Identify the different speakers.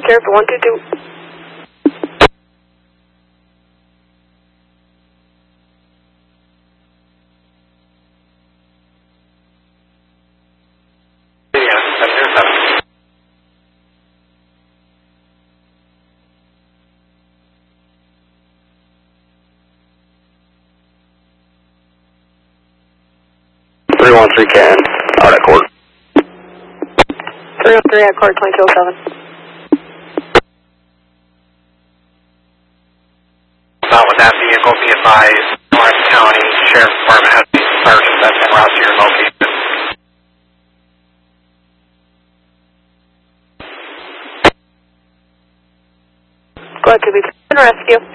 Speaker 1: Sheriff 122.
Speaker 2: Ken, out at court.
Speaker 1: 303 at court, 2207.
Speaker 3: With that vehicle, be advised, Lawrence County Sheriff's Department has a sergeant that's en route to your location.
Speaker 1: Go ahead, to be rescue.